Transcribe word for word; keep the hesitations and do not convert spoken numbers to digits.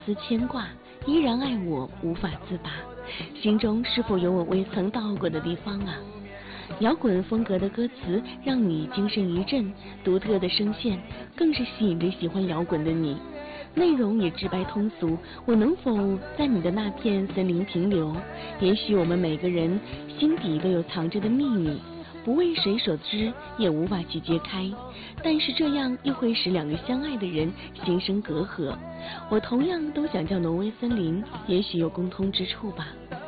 丝牵挂，依然爱我无法自拔，心中是否有我未曾到过的地方啊？摇滚风格的歌词让你精神一振，独特的声线更是吸引着喜欢摇滚的你。内容也直白通俗，我能否在你的那片森林停留？也许我们每个人心底都有藏着的秘密，不为谁所知，也无法去揭开，但是这样又会使两个相爱的人心生隔阂。我同样都想叫挪威森林，也许有共通之处吧。